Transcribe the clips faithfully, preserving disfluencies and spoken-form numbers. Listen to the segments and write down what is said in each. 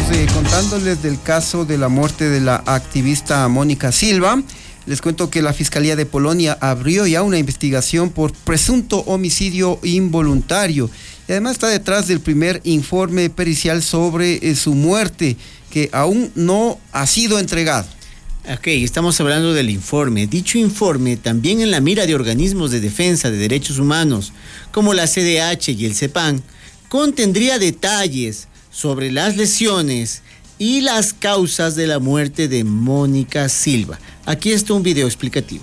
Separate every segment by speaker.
Speaker 1: eh, contándoles del caso de la muerte de la activista Mónica Silva. Les cuento que la Fiscalía de Polonia abrió ya una investigación por presunto homicidio involuntario. Y además está detrás del primer informe pericial sobre eh, su muerte, que aún no ha sido entregado.
Speaker 2: Ok, estamos hablando del informe. Dicho informe, también en la mira de organismos de defensa de derechos humanos, como la C D H y el CEPAN, contendría detalles sobre las lesiones y las causas de la muerte de Mónica Silva. Aquí está un video explicativo.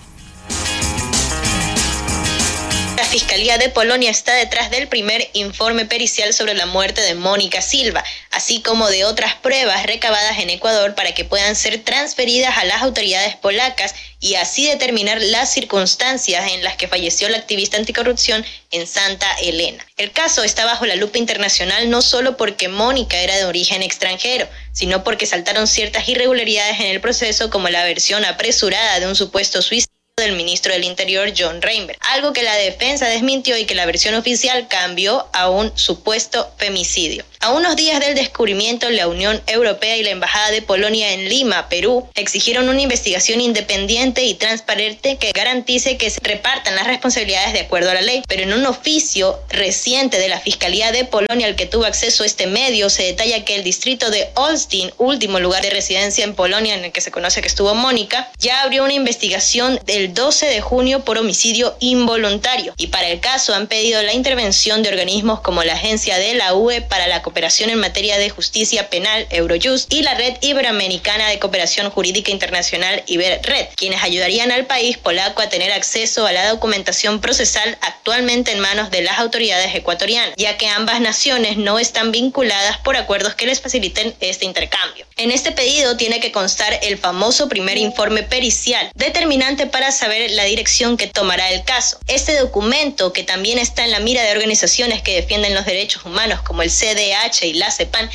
Speaker 3: La Fiscalía de Polonia está detrás del primer informe pericial sobre la muerte de Mónica Silva, así como de otras pruebas recabadas en Ecuador para que puedan ser transferidas a las autoridades polacas y así determinar las circunstancias en las que falleció la activista anticorrupción en Santa Elena. El caso está bajo la lupa internacional no solo porque Mónica era de origen extranjero, sino porque saltaron ciertas irregularidades en el proceso, como la versión apresurada de un supuesto suicidio del ministro del Interior, John Reinberg, algo que la defensa desmintió y que la versión oficial cambió a un supuesto femicidio. A unos días del descubrimiento, la Unión Europea y la Embajada de Polonia en Lima, Perú, exigieron una investigación independiente y transparente que garantice que se repartan las responsabilidades de acuerdo a la ley. Pero en un oficio reciente de la Fiscalía de Polonia al que tuvo acceso este medio, se detalla que el distrito de Olsztyn, último lugar de residencia en Polonia en el que se conoce que estuvo Mónica, ya abrió una investigación del doce de junio por homicidio involuntario, y para el caso han pedido la intervención de organismos como la Agencia de la U E para la Cooperación en Materia de Justicia Penal, Eurojust, y la Red Iberoamericana de Cooperación Jurídica Internacional, IberRed, quienes ayudarían al país polaco a tener acceso a la documentación procesal actualmente en manos de las autoridades ecuatorianas, ya que ambas naciones no están vinculadas por acuerdos que les faciliten este intercambio. En este pedido tiene que constar el famoso primer informe pericial, determinante para saber la dirección que tomará el caso. Este documento, que también está en la mira de organizaciones que defienden los derechos humanos como el C D H y la CEPAN.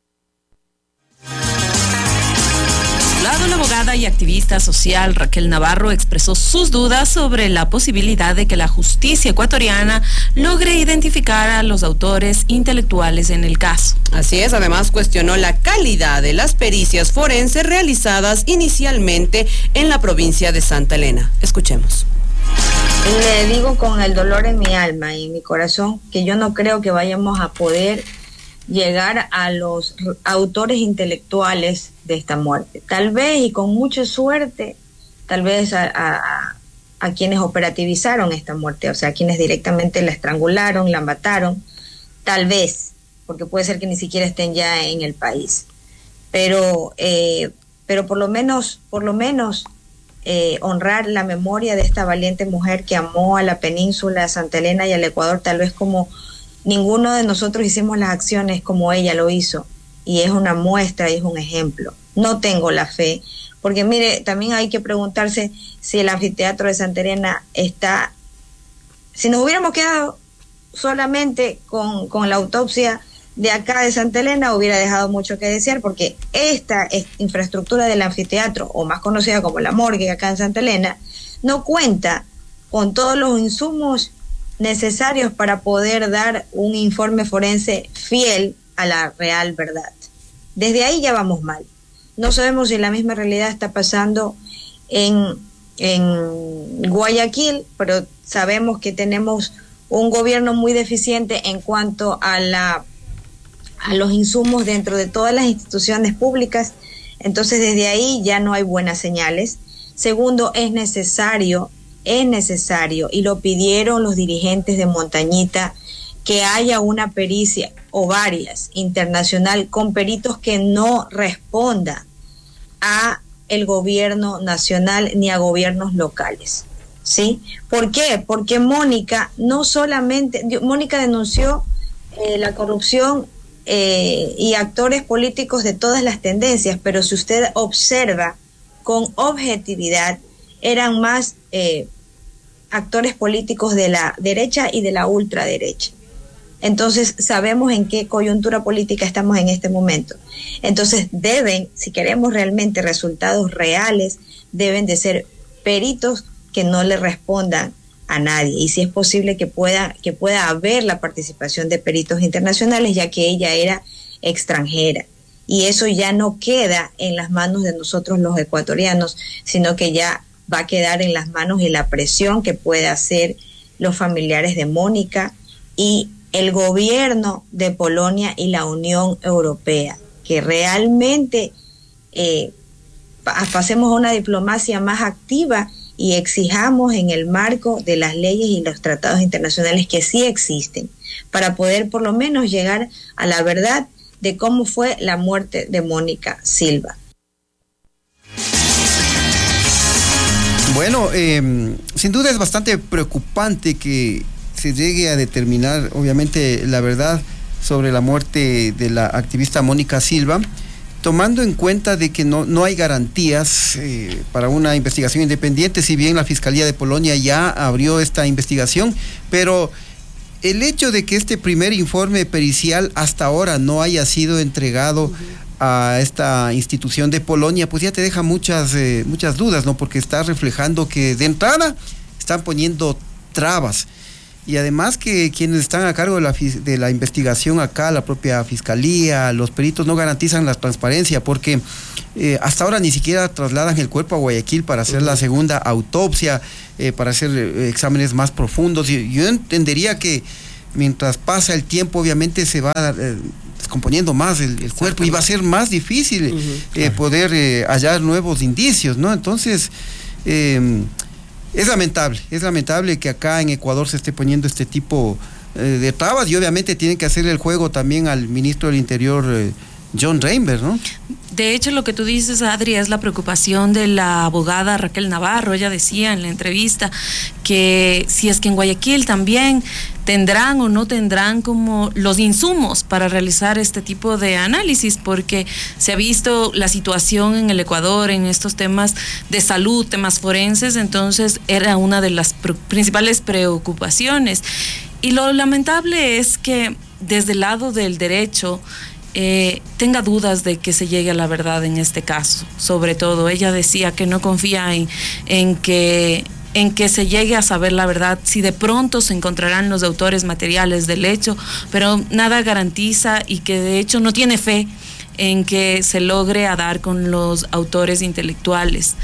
Speaker 4: Por su lado, la abogada y activista social Raquel Navarro expresó sus dudas sobre la posibilidad de que la justicia ecuatoriana logre identificar a los autores intelectuales en el caso.
Speaker 5: Así es, además cuestionó la calidad de las pericias forenses realizadas inicialmente en la provincia de Santa Elena. Escuchemos.
Speaker 6: Le digo con el dolor en mi alma y en mi corazón que yo no creo que vayamos a poder llegar a los autores intelectuales de esta muerte. Tal vez, y con mucha suerte, tal vez a, a, a quienes operativizaron esta muerte, o sea, a quienes directamente la estrangularon, la mataron, tal vez, porque puede ser que ni siquiera estén ya en el país. Pero, eh, pero por lo menos, por lo menos eh, honrar la memoria de esta valiente mujer que amó a la península, a Santa Elena y al Ecuador, tal vez como ninguno de nosotros hicimos las acciones como ella lo hizo, y es una muestra y es un ejemplo. No tengo la fe, porque mire, también hay que preguntarse si el anfiteatro de Santa Elena está, si nos hubiéramos quedado solamente con, con la autopsia de acá de Santa Elena, hubiera dejado mucho que desear, porque esta es, infraestructura del anfiteatro, o más conocida como la morgue acá en Santa Elena, no cuenta con todos los insumos necesarios para poder dar un informe forense fiel a la real verdad. Desde ahí ya vamos mal. No sabemos si la misma realidad está pasando en, en Guayaquil, pero sabemos que tenemos un gobierno muy deficiente en cuanto a la a los insumos dentro de todas las instituciones públicas. Entonces desde ahí ya no hay buenas señales. Segundo, es necesario Es necesario, y lo pidieron los dirigentes de Montañita, que haya una pericia o varias internacional con peritos que no responda a el gobierno nacional ni a gobiernos locales, ¿sí? ¿Por qué? Porque Mónica no solamente, Mónica denunció eh, la corrupción eh, y actores políticos de todas las tendencias, pero si usted observa con objetividad, eran más eh, actores políticos de la derecha y de la ultraderecha. Entonces sabemos en qué coyuntura política estamos en este momento. Entonces deben, si queremos realmente resultados reales, deben de ser peritos que no le respondan a nadie, y si es posible que pueda, que pueda haber la participación de peritos internacionales, ya que ella era extranjera. y eso ya no queda en las manos de nosotros los ecuatorianos, sino que ya va a quedar en las manos y la presión que puede hacer los familiares de Mónica y el gobierno de Polonia y la Unión Europea, que realmente eh, pasemos a una diplomacia más activa y exijamos en el marco de las leyes y los tratados internacionales que sí existen, para poder por lo menos llegar a la verdad de cómo fue la muerte de Mónica Silva.
Speaker 1: Bueno, eh, sin duda es bastante preocupante que se llegue a determinar, obviamente, la verdad sobre la muerte de la activista Mónica Silva, tomando en cuenta de que no, no hay garantías eh, para una investigación independiente, si bien la Fiscalía de Polonia ya abrió esta investigación, pero el hecho de que este primer informe pericial hasta ahora no haya sido entregado uh-huh. a esta institución de Polonia, pues ya te deja muchas, eh, muchas dudas, ¿no? Porque está reflejando que de entrada están poniendo trabas. Y además que quienes están a cargo de la, de la investigación acá, la propia fiscalía, los peritos no garantizan la transparencia, porque eh, hasta ahora ni siquiera trasladan el cuerpo a Guayaquil para hacer uh-huh. la segunda autopsia, eh, para hacer eh, exámenes más profundos. Y yo entendería que mientras pasa el tiempo, obviamente se va eh, descomponiendo más el, el cuerpo y va a ser más difícil uh-huh. eh, claro. poder eh, hallar nuevos indicios, ¿no? Entonces, eh, es lamentable, es lamentable que acá en Ecuador se esté poniendo este tipo eh, de trabas, y obviamente tienen que hacerle el juego también al ministro del Interior, eh, John Reinberg, ¿no?
Speaker 4: De hecho, lo que tú dices, Adri, es la preocupación de la abogada Raquel Navarro. Ella decía en la entrevista que si es que en Guayaquil también tendrán o no tendrán como los insumos para realizar este tipo de análisis, porque se ha visto la situación en el Ecuador en estos temas de salud, temas forenses, entonces era una de las pre- principales preocupaciones. Y lo lamentable es que desde el lado del derecho Eh, tenga dudas de que se llegue a la verdad en este caso. Sobre todo, ella decía que no confía en, en que en que se llegue a saber la verdad, si de pronto se encontrarán los autores materiales del hecho, pero nada garantiza, y que de hecho no tiene fe en que se logre a dar con los autores intelectuales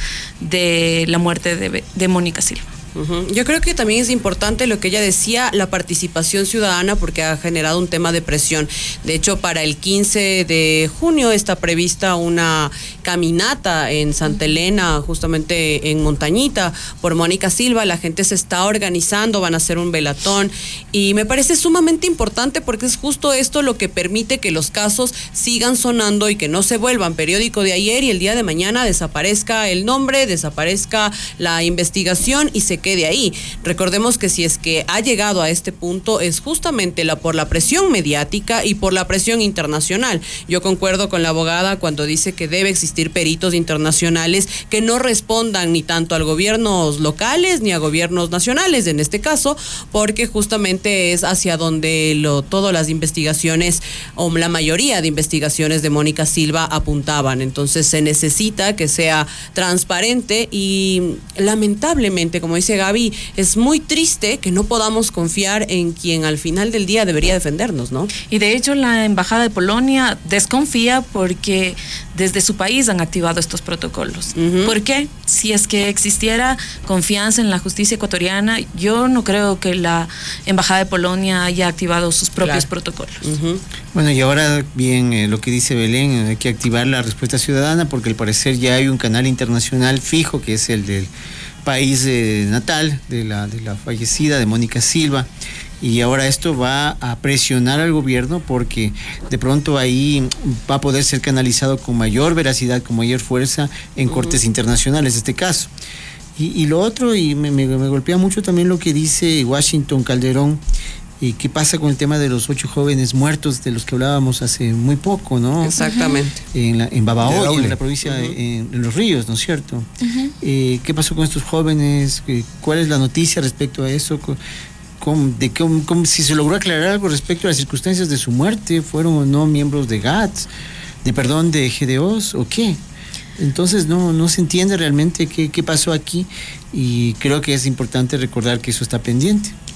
Speaker 4: de la muerte de, de Mónica Silva.
Speaker 5: Uh-huh. Yo creo que también es importante lo que ella decía, la participación ciudadana, porque ha generado un tema de presión. De hecho, para el quince de junio está prevista una caminata en Santa Elena, justamente en Montañita, por Mónica Silva. La gente se está organizando, van a hacer un velatón, y me parece sumamente importante porque es justo esto lo que permite que los casos sigan sonando y que no se vuelvan periódico de ayer y el día de mañana desaparezca el nombre, desaparezca la investigación y se quede ahí. Recordemos que si es que ha llegado a este punto es justamente la, por la presión mediática y por la presión internacional. Yo concuerdo con la abogada cuando dice que debe existir peritos internacionales que no respondan ni tanto a gobiernos locales ni a gobiernos nacionales en este caso, porque justamente es hacia donde lo, todas las investigaciones o la mayoría de investigaciones de Mónica Silva apuntaban. Entonces se necesita que sea transparente y lamentablemente, como dice Gaby, es muy triste que no podamos confiar en quien al final del día debería defendernos, ¿no?
Speaker 4: Y de hecho la Embajada de Polonia desconfía porque desde su país han activado estos protocolos. Uh-huh. ¿Por qué? Si es que existiera confianza en la justicia ecuatoriana, yo no creo que la Embajada de Polonia haya activado sus propios claro. protocolos.
Speaker 2: Uh-huh. Bueno, y ahora bien, eh, lo que dice Belén, hay que activar la respuesta ciudadana porque al parecer ya hay un canal internacional fijo que es el del país eh, natal de la, de la fallecida, de Mónica Silva, y ahora esto va a presionar al gobierno porque de pronto ahí va a poder ser canalizado con mayor veracidad, con mayor fuerza en uh-huh. cortes internacionales este caso. Y, y lo otro, y me, me, me golpea mucho también lo que dice Washington Calderón, y qué pasa con el tema de los ocho jóvenes muertos de los que hablábamos hace muy poco, ¿no?
Speaker 5: Exactamente.
Speaker 2: En, la, en Babahoyo, en la provincia, uh-huh. en, en Los Ríos, ¿no es cierto? Uh-huh. Eh, ¿Qué pasó con estos jóvenes? ¿Cuál es la noticia respecto a eso? ¿Cómo, de cómo, cómo, si se logró aclarar algo respecto a las circunstancias de su muerte? ¿Fueron o no miembros de G A T S, de perdón, de G D Os o qué? Entonces no, no se entiende realmente qué, qué pasó aquí, y creo que es importante recordar que eso está pendiente.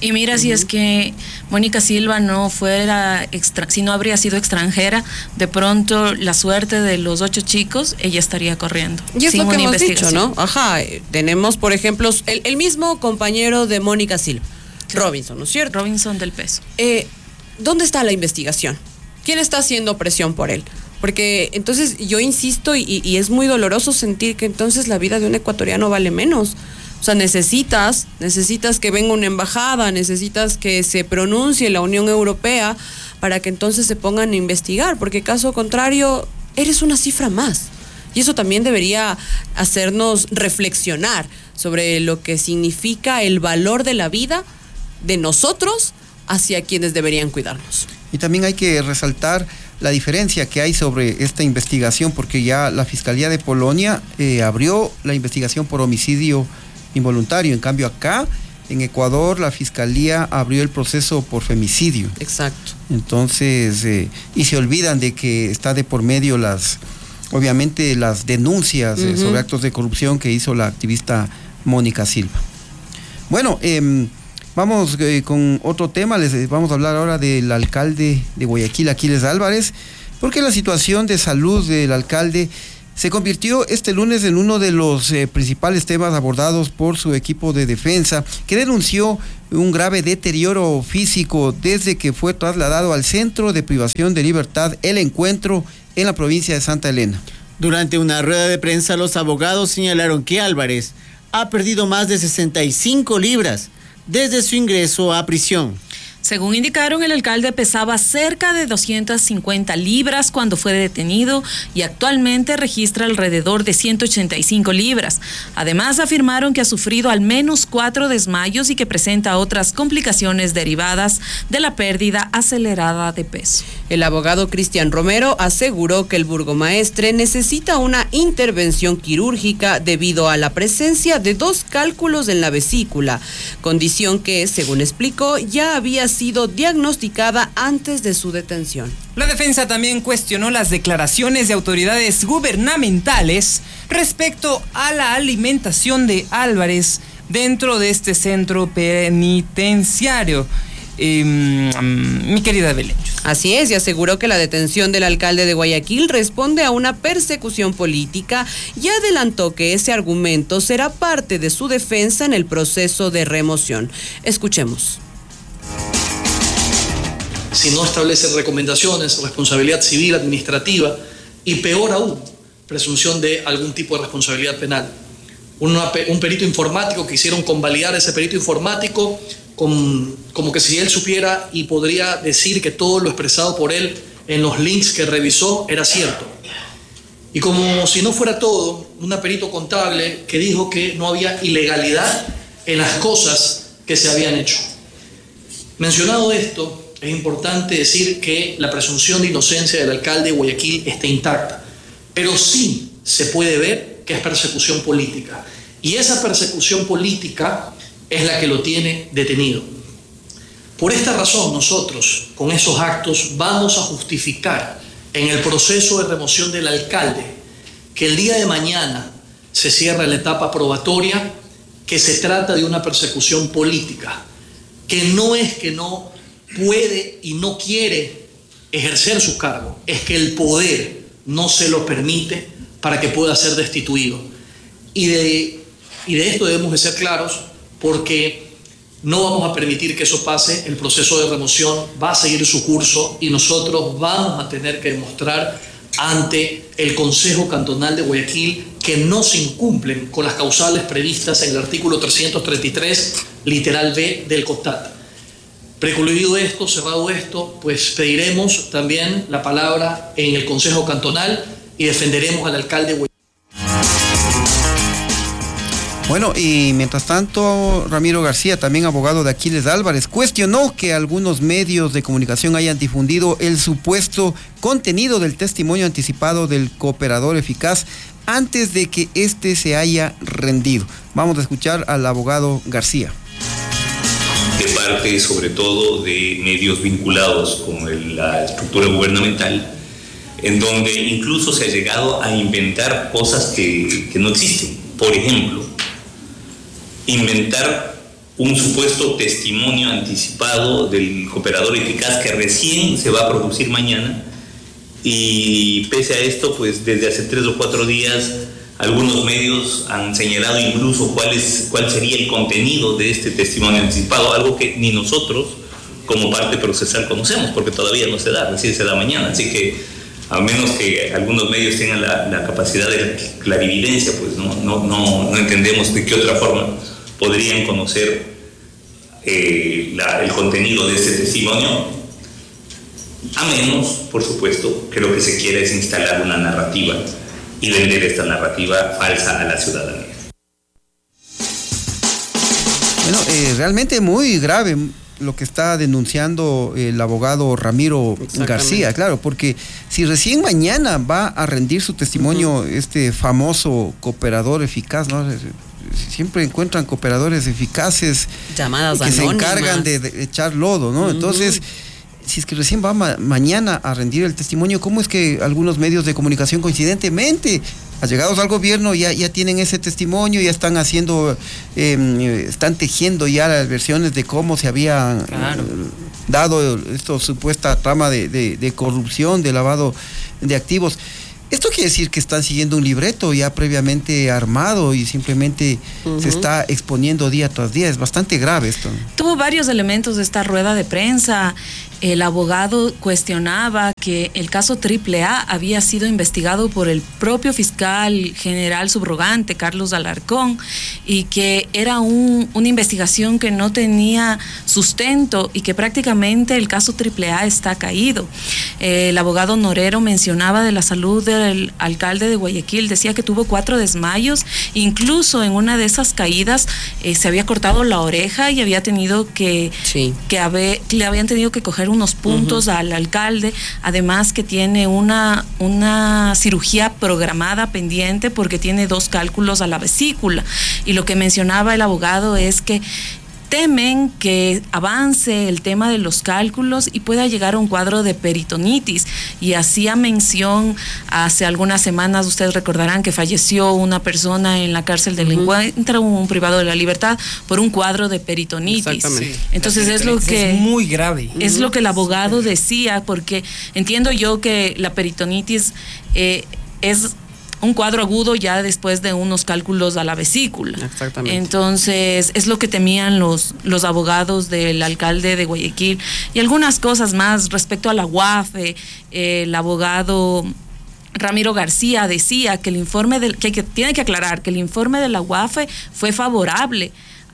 Speaker 4: Y mira, uh-huh. si es que Mónica Silva no fuera, extra, si no habría sido extranjera, de pronto la suerte de los ocho chicos, ella estaría corriendo.
Speaker 5: Y es
Speaker 4: sin
Speaker 5: lo que
Speaker 4: una
Speaker 5: hemos dicho,
Speaker 4: investigación.
Speaker 5: ¿no? Ajá, tenemos, por ejemplo, el, el mismo compañero de Mónica Silva, Robinson, ¿no es cierto?
Speaker 4: Robinson del Peso.
Speaker 5: Eh, ¿Dónde está la investigación? ¿Quién está haciendo presión por él? Porque entonces yo insisto y, y es muy doloroso sentir que entonces la vida de un ecuatoriano vale menos. O sea, necesitas, necesitas que venga una embajada, necesitas que se pronuncie la Unión Europea para que entonces se pongan a investigar, porque caso contrario, eres una cifra más. Y eso también debería hacernos reflexionar sobre lo que significa el valor de la vida de nosotros hacia quienes deberían cuidarnos.
Speaker 1: Y también hay que resaltar la diferencia que hay sobre esta investigación, porque ya la Fiscalía de Polonia eh, abrió la investigación por homicidio involuntario. En cambio acá, en Ecuador, la Fiscalía abrió el proceso por femicidio.
Speaker 5: Exacto.
Speaker 1: Entonces, eh, y se olvidan de que está de por medio las, obviamente, las denuncias uh-huh. eh, sobre actos de corrupción que hizo la activista Mónica Silva. Bueno, eh, vamos eh, con otro tema. Les eh, vamos a hablar ahora del alcalde de Guayaquil, Aquiles Álvarez, porque la situación de salud del alcalde se convirtió este lunes en uno de los eh, principales temas abordados por su equipo de defensa, que denunció un grave deterioro físico desde que fue trasladado al Centro de Privación de Libertad El Encuentro en la provincia de Santa Elena.
Speaker 2: Durante una rueda de prensa, los abogados señalaron que Álvarez ha perdido más de sesenta y cinco libras desde su ingreso a prisión.
Speaker 4: Según indicaron, el alcalde pesaba cerca de doscientas cincuenta libras cuando fue detenido y actualmente registra alrededor de ciento ochenta y cinco libras. Además, afirmaron que ha sufrido al menos cuatro desmayos y que presenta otras complicaciones derivadas de la pérdida acelerada de peso.
Speaker 5: El abogado Cristian Romero aseguró que el burgomaestre necesita una intervención quirúrgica debido a la presencia de dos cálculos en la vesícula, condición que, según explicó, ya había sido diagnosticada antes de su detención.
Speaker 7: La defensa también cuestionó las declaraciones de autoridades gubernamentales respecto a la alimentación de Álvarez dentro de este centro penitenciario. Eh, mi querida Belén.
Speaker 5: Así es, y aseguró que la detención del alcalde de Guayaquil responde a una persecución política y adelantó que ese argumento será parte de su defensa en el proceso de remoción. Escuchemos.
Speaker 8: Si no establece recomendaciones, responsabilidad civil, administrativa y peor aún, presunción de algún tipo de responsabilidad penal. Una, un perito informático que hicieron convalidar ese perito informático con, como que si él supiera y podría decir que todo lo expresado por él en los links que revisó era cierto. Y como si no fuera todo, un perito contable que dijo que no había ilegalidad en las cosas que se habían hecho. Mencionado esto, es importante decir que la presunción de inocencia del alcalde de Guayaquil está intacta, pero sí se puede ver que es persecución política. Y esa persecución política es la que lo tiene detenido. Por esta razón, nosotros, con esos actos, vamos a justificar en el proceso de remoción del alcalde que el día de mañana se cierra la etapa probatoria, que se trata de una persecución política, que no es que no puede y no quiere ejercer su cargo, es que el poder no se lo permite para que pueda ser destituido. Y de, y de esto debemos de ser claros, porque no vamos a permitir que eso pase. El proceso de remoción va a seguir su curso y nosotros vamos a tener que demostrar ante el Consejo Cantonal de Guayaquil que no se incumplen con las causales previstas en el artículo trescientos treinta y tres, literal B del COTAT. Precluido esto, cerrado esto, pues pediremos también la palabra en el Consejo Cantonal y defenderemos al alcalde Guayaquil.
Speaker 1: Bueno, y mientras tanto, Ramiro García, también abogado de Aquiles Álvarez, cuestionó que algunos medios de comunicación hayan difundido el supuesto contenido del testimonio anticipado del cooperador eficaz antes de que éste se haya rendido. Vamos a escuchar al abogado García.
Speaker 9: De parte, sobre todo, de medios vinculados con el, la estructura gubernamental, en donde incluso se ha llegado a inventar cosas que, que no existen. Por ejemplo, inventar un supuesto testimonio anticipado del cooperador eficaz que recién se va a producir mañana, y pese a esto, pues desde hace tres o cuatro días algunos medios han señalado incluso cuál es, cuál sería el contenido de este testimonio anticipado, algo que ni nosotros como parte procesal conocemos, porque todavía no se da, recién se da mañana. Así que a menos que algunos medios tengan la, la capacidad de clarividencia, pues no, no, no, no entendemos de qué otra forma podrían conocer eh, la, el contenido de este testimonio, a menos, por supuesto, que lo que se quiera es instalar una narrativa y vender esta narrativa falsa a la ciudadanía.
Speaker 1: Bueno, eh, realmente muy grave lo que está denunciando el abogado Ramiro García, claro, porque si recién mañana va a rendir su testimonio uh-huh. este famoso cooperador eficaz, ¿no? Siempre encuentran cooperadores eficaces,
Speaker 5: llamadas
Speaker 1: que
Speaker 5: anónimas,
Speaker 1: se encargan de, de echar lodo, ¿no? Uh-huh. Entonces, si es que recién va ma- mañana a rendir el testimonio, ¿cómo es que algunos medios de comunicación coincidentemente, allegados al gobierno, ya, ya tienen ese testimonio, ya están haciendo, eh, están tejiendo ya las versiones de cómo se había claro. eh, dado esta supuesta trama de, de, de corrupción, de lavado de activos? Esto quiere decir que están siguiendo un libreto ya previamente armado y simplemente uh-huh. se está exponiendo día tras día. Es bastante grave esto.
Speaker 4: Tuvo varios elementos de esta rueda de prensa. El abogado cuestionaba que el caso Triple A había sido investigado por el propio fiscal general subrogante, Carlos Alarcón, y que era un, una investigación que no tenía sustento y que prácticamente el caso Triple A está caído. Eh, el abogado Norero mencionaba de la salud del alcalde de Guayaquil, decía que tuvo cuatro desmayos, incluso en una de esas caídas eh, se había cortado la oreja y había tenido que, sí. que haber, le habían tenido que coger unos puntos uh-huh. al alcalde, además que tiene una, una cirugía programada pendiente porque tiene dos cálculos a la vesícula, y lo que mencionaba el abogado es que temen que avance el tema de los cálculos y pueda llegar a un cuadro de peritonitis, y hacía mención hace algunas semanas, ustedes recordarán que falleció una persona en la cárcel del uh-huh. Encuentro, un privado de la libertad, por un cuadro de peritonitis.
Speaker 7: Exactamente.
Speaker 4: Sí. Entonces es lo que
Speaker 7: es muy grave.
Speaker 4: Es uh-huh. lo que el abogado decía, porque entiendo yo que la peritonitis eh, es un cuadro agudo ya después de unos cálculos a la vesícula.
Speaker 5: Exactamente.
Speaker 4: Entonces, es lo que temían los, los abogados del alcalde de Guayaquil. Y algunas cosas más respecto a la U A F E, eh, el abogado Ramiro García decía que el informe del, que, que tiene que aclarar que el informe de la U A F E fue favorable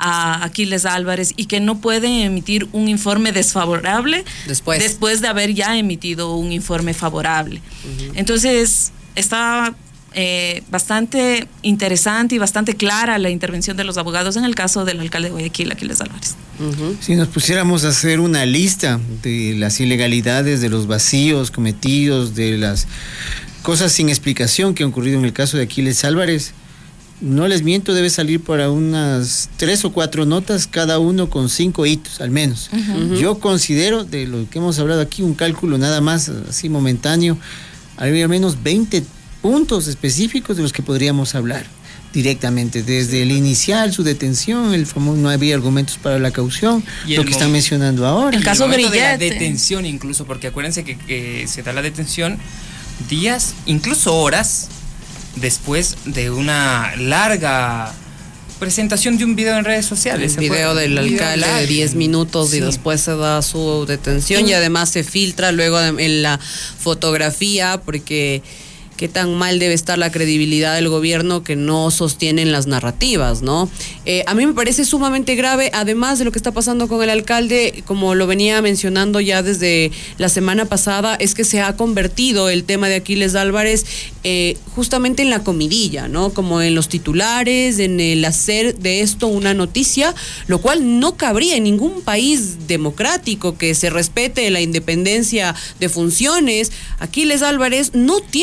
Speaker 4: a Aquiles Álvarez y que no puede emitir un informe desfavorable
Speaker 5: después,
Speaker 4: después de haber ya emitido un informe favorable. Uh-huh. Entonces, está Eh, bastante interesante y bastante clara la intervención de los abogados en el caso del alcalde de Guayaquil, Aquiles Álvarez.
Speaker 2: Uh-huh. Si nos pusiéramos a hacer una lista de las ilegalidades, de los vacíos cometidos, de las cosas sin explicación que han ocurrido en el caso de Aquiles Álvarez, no les miento, debe salir para unas tres o cuatro notas, cada uno con cinco hitos al menos. Uh-huh. Yo considero, de lo que hemos hablado aquí, un cálculo nada más así momentáneo, hay al menos veinte puntos específicos de los que podríamos hablar directamente, desde el inicial, su detención, el famoso no había argumentos para la caución, lo que están mencionando ahora.
Speaker 4: El caso
Speaker 7: de la
Speaker 4: Grillete.
Speaker 7: detención incluso, porque acuérdense que, que se da la detención días, incluso horas, después de una larga presentación de un video en redes sociales.
Speaker 5: El video del alcalde de diez minutos sí. y después se da su detención sí. y además se filtra luego en la fotografía, porque qué tan mal debe estar la credibilidad del gobierno que no sostienen las narrativas, ¿no? Eh, a mí me parece sumamente grave, además de lo que está pasando con el alcalde, como lo venía mencionando ya desde la semana pasada, es que se ha convertido el tema de Aquiles Álvarez eh, justamente en la comidilla, ¿no? Como en los titulares, en el hacer de esto una noticia, lo cual no cabría en ningún país democrático que se respete la independencia de funciones. Aquiles Álvarez no tiene una sentencia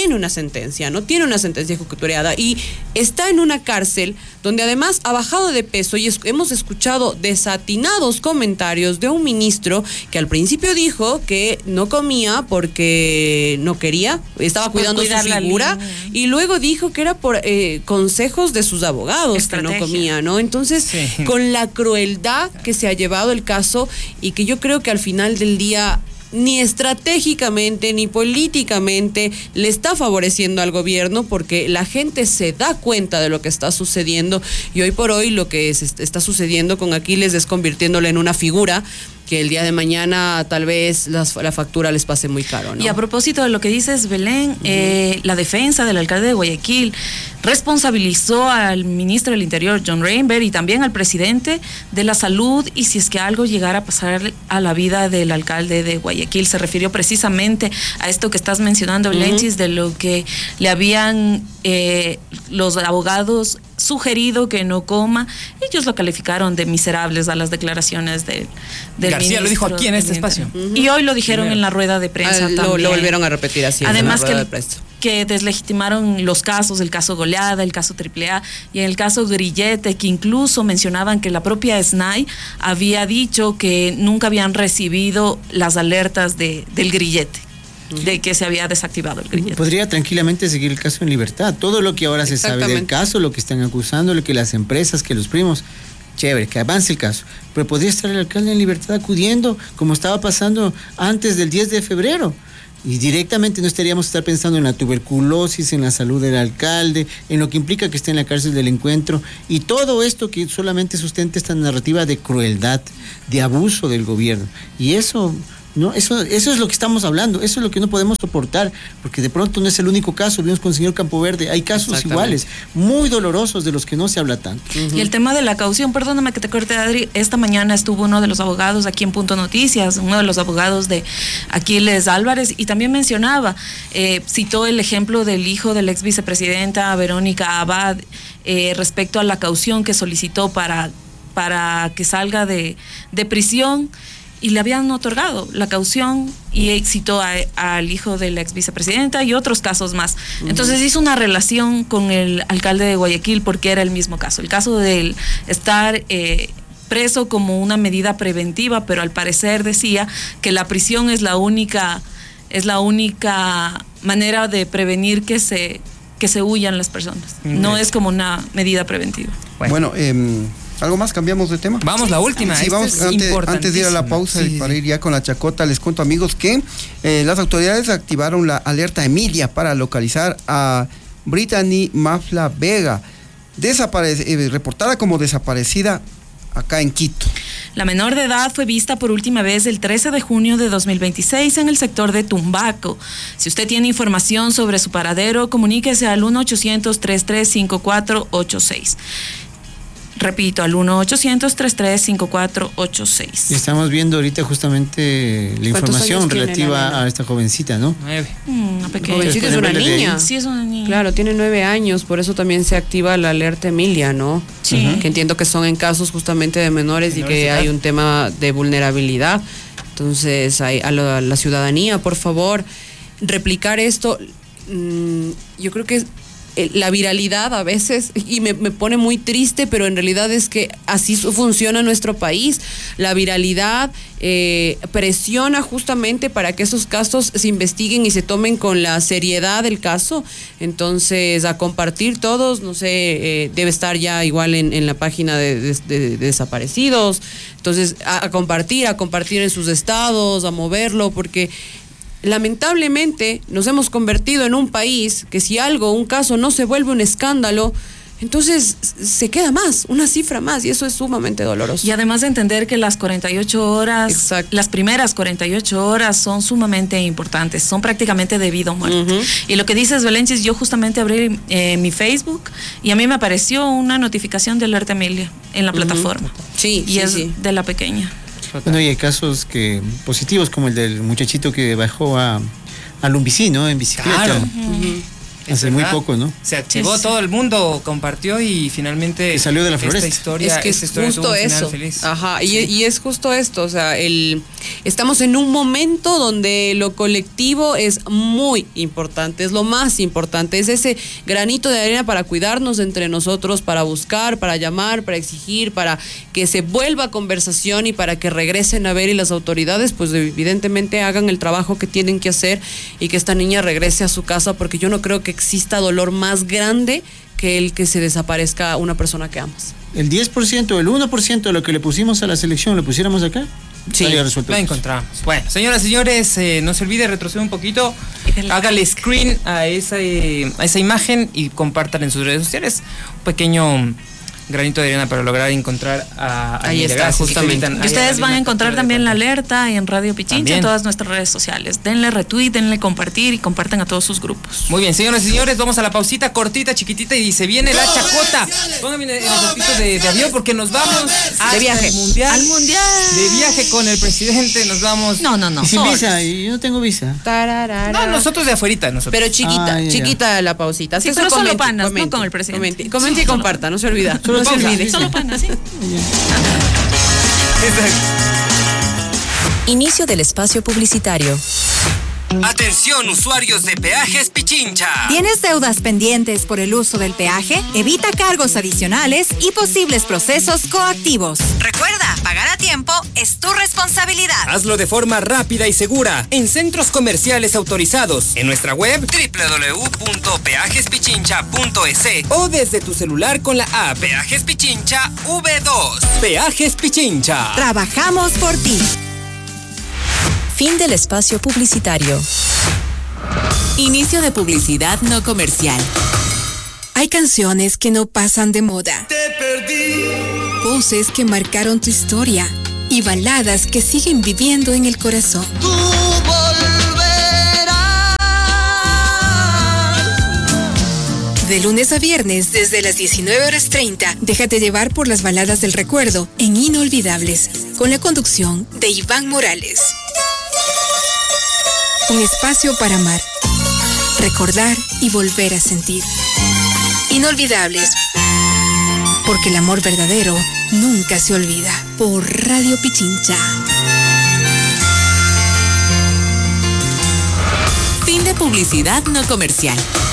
Speaker 5: sentencia, ¿no? Tiene una sentencia ejecutoriada y está en una cárcel donde además ha bajado de peso y es, hemos escuchado desatinados comentarios de un ministro que al principio dijo que no comía porque no quería, estaba cuidando su figura y luego dijo que era por eh, consejos de sus abogados Estrategia. que no comía, ¿no? Entonces, sí. con la crueldad que se ha llevado el caso y que yo creo que al final del día ni estratégicamente ni políticamente le está favoreciendo al gobierno porque la gente se da cuenta de lo que está sucediendo y hoy por hoy lo que se está sucediendo con Aquiles es convirtiéndole en una figura que el día de mañana tal vez las, la factura les pase muy caro, ¿no?
Speaker 4: Y a propósito de lo que dices, Belén, uh-huh. eh, la defensa del alcalde de Guayaquil responsabilizó al ministro del Interior, John Reinberg, y también al presidente de la salud y si es que algo llegara a pasar a la vida del alcalde de Guayaquil. Se refirió precisamente a esto que estás mencionando, Belenchis, uh-huh. de lo que le habían eh, los abogados sugerido que no coma. Ellos lo calificaron de miserables a las declaraciones del, del
Speaker 7: García lo dijo aquí en este espacio.
Speaker 4: Uh-huh. Y hoy lo dijeron Primero. en la rueda de prensa.
Speaker 5: Ah, lo,
Speaker 4: también.
Speaker 5: Lo volvieron a repetir así.
Speaker 4: Además
Speaker 5: en la rueda
Speaker 4: que,
Speaker 5: de prensa.
Speaker 4: que deslegitimaron los casos, el caso Goleada, el caso Triple A y en el caso Grillete, que incluso mencionaban que la propia S N A I había dicho que nunca habían recibido las alertas de, del grillete, de que se había desactivado el grillete.
Speaker 2: Podría tranquilamente seguir el caso en libertad. Todo lo que ahora se sabe del caso, lo que están acusando, lo que las empresas, que los primos, chévere, que avance el caso. Pero podría estar el alcalde en libertad acudiendo, como estaba pasando antes del diez de febrero. Y directamente no estaríamos estar pensando en la tuberculosis, en la salud del alcalde, en lo que implica que esté en la cárcel del encuentro y todo esto que solamente sustenta esta narrativa de crueldad, de abuso del gobierno. Y eso... No, eso, eso es lo que estamos hablando, eso es lo que no podemos soportar, porque de pronto no es el único caso, vimos con el señor Campoverde, hay casos iguales, muy dolorosos de los que no se habla tanto.
Speaker 4: Uh-huh. Y el tema de la caución, perdóname que te corte, Adri, esta mañana estuvo uno de los abogados aquí en Punto Noticias, uno de los abogados de Aquiles Álvarez, y también mencionaba, eh, citó el ejemplo del hijo de la ex vicepresidenta Verónica Abad, eh, respecto a la caución que solicitó para, para que salga de, de prisión, y le habían otorgado la caución y citó a, al hijo de la ex vicepresidenta y otros casos más. Uh-huh. Entonces hizo una relación con el alcalde de Guayaquil porque era el mismo caso. El caso del estar eh, preso como una medida preventiva, pero al parecer decía que la prisión es la única, es la única manera de prevenir que se, que se huyan las personas. Uh-huh. No es como una medida preventiva.
Speaker 1: Bueno, bueno eh, ¿algo más? ¿Cambiamos de tema?
Speaker 7: Vamos, la última.
Speaker 1: Sí, vamos,
Speaker 7: es
Speaker 1: antes, antes de ir a la pausa sí, y para ir ya con la chacota, les cuento, amigos, que eh, las autoridades activaron la alerta Emilia para localizar a Brittany Mafla Vega, desaparec- eh, reportada como desaparecida acá en Quito.
Speaker 4: La menor de edad fue vista por última vez el trece de junio de dos mil veintiséis en el sector de Tumbaco. Si usted tiene información sobre su paradero, comuníquese al uno ochocientos, treinta y tres, cincuenta y cuatro ochenta y seis. Repito, al uno ochocientos, treinta y tres, cincuenta y cuatro ochenta y seis.
Speaker 2: Y estamos viendo ahorita justamente la información relativa a esta jovencita, ¿no?
Speaker 7: Nueve.
Speaker 4: Mm, una pequeña.
Speaker 5: Jovencita, es una niña.
Speaker 4: Sí, es una niña.
Speaker 5: Claro, tiene nueve años, por eso también se activa la alerta Emilia, ¿no?
Speaker 4: Sí.
Speaker 5: Uh-huh. Que entiendo que son en casos justamente de menores, menores y que hay un tema de vulnerabilidad. Entonces, hay, a, la, a la ciudadanía, por favor, replicar esto. Mmm, yo creo que la viralidad a veces, y me, me pone muy triste, pero en realidad es que así funciona nuestro país. La viralidad eh, presiona justamente para que esos casos se investiguen y se tomen con la seriedad del caso. Entonces, a compartir todos, no sé, eh, debe estar ya igual en, en la página de, de, de, de desaparecidos. Entonces, a, a compartir, a compartir en sus estados, a moverlo, porque lamentablemente nos hemos convertido en un país que si algo, un caso no se vuelve un escándalo, entonces se queda más, una cifra más, y eso es sumamente doloroso.
Speaker 4: Y además de entender que las cuarenta y ocho horas, Exacto. las primeras cuarenta y ocho horas son sumamente importantes, son prácticamente de vida o muerte. Uh-huh. Y lo que dices, Belenchis, yo justamente abrí eh, mi Facebook y a mí me apareció una notificación de alerta Emilia en la uh-huh. plataforma.
Speaker 5: Sí,
Speaker 4: y
Speaker 5: sí,
Speaker 4: es
Speaker 5: sí.
Speaker 4: de la pequeña.
Speaker 2: Bueno, y hay casos que positivos como el del muchachito que bajó a, a Lumbicí, ¿no? En bicicleta.
Speaker 7: Claro.
Speaker 2: Uh-huh. Hace muy poco, ¿no?
Speaker 7: Se activó, todo el mundo compartió y finalmente
Speaker 2: que salió de la floresta.
Speaker 7: Esta historia,
Speaker 5: es que
Speaker 7: esta
Speaker 5: es
Speaker 7: historia
Speaker 5: justo eso.
Speaker 7: Feliz.
Speaker 5: Ajá, y,
Speaker 7: sí.
Speaker 5: y es justo esto, o sea, el estamos en un momento donde lo colectivo es muy importante, es lo más importante, es ese granito de arena para cuidarnos entre nosotros, para buscar, para llamar, para exigir, para que se vuelva conversación y para que regresen a ver y las autoridades pues evidentemente hagan el trabajo que tienen que hacer y que esta niña regrese a su casa, porque yo no creo que exista dolor más grande que el que se desaparezca una persona que amas.
Speaker 2: El diez por ciento, el uno por ciento de lo que le pusimos a la selección, ¿lo pusiéramos acá?
Speaker 7: Sí, la encontramos. Bueno, señoras y señores, eh, no se olvide retroceder un poquito, hágale screen a esa, eh, a esa imagen y compártanla en sus redes sociales. Un pequeño granito de arena para lograr encontrar a, a
Speaker 5: ahí está, justamente.
Speaker 4: Y ustedes van a encontrar también la alerta en Radio Pichincha, también en todas nuestras redes sociales. Denle retweet, denle compartir y compartan a todos sus grupos.
Speaker 7: Muy bien, señoras y señores, vamos a la pausita cortita, chiquitita, y dice, viene la chacota. Pónganme en el tapito de, de avión porque nos vamos
Speaker 5: de viaje.
Speaker 7: Al mundial,
Speaker 4: al mundial.
Speaker 7: De viaje con el presidente, nos vamos.
Speaker 4: No, no, no.
Speaker 2: Y sin visa, y yo no tengo visa.
Speaker 5: Tararara.
Speaker 7: No, nosotros de afuerita, nosotros.
Speaker 5: Pero chiquita, ah, chiquita la pausita.
Speaker 4: Sí, pero solo panas, no con el presidente.
Speaker 5: Comente, comente y comparta, no se olvida.
Speaker 2: Solo
Speaker 5: no
Speaker 2: pausa.
Speaker 5: se olvide.
Speaker 4: Solo panas, sí.
Speaker 10: Inicio del espacio publicitario.
Speaker 11: Atención, usuarios de Peajes Pichincha.
Speaker 12: ¿Tienes deudas pendientes por el uso del peaje? Evita cargos adicionales y posibles procesos coactivos.
Speaker 13: Recuerda, pagar a tiempo es tu responsabilidad.
Speaker 11: Hazlo de forma rápida y segura en centros comerciales autorizados, en nuestra web doble u doble u doble u punto peajes pichincha punto e s o desde tu celular con la app Peajes Pichincha V dos. Peajes Pichincha.
Speaker 12: Trabajamos por ti.
Speaker 10: Fin del espacio publicitario.
Speaker 14: Inicio de publicidad no comercial.
Speaker 15: Hay canciones que no pasan de moda.
Speaker 16: Te perdí.
Speaker 15: Voces que marcaron tu historia y baladas que siguen viviendo en el corazón.
Speaker 16: Tú volverás.
Speaker 15: De lunes a viernes, desde las diecinueve horas treinta, déjate llevar por las baladas del recuerdo en Inolvidables, con la conducción de Iván Morales. Un espacio para amar, recordar y volver a sentir. Inolvidables, porque el amor verdadero nunca se olvida. Por Radio Pichincha.
Speaker 14: Fin de publicidad no comercial.